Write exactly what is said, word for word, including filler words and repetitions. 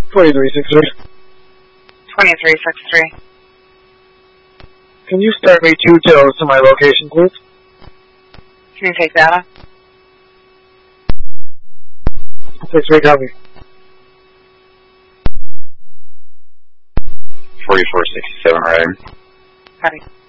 twenty-three sixty-three. twenty-three sixty-three. Can you start me two tails to my location, please? Can you take data? six-three, copy. forty-four sixty-seven, right? Copy.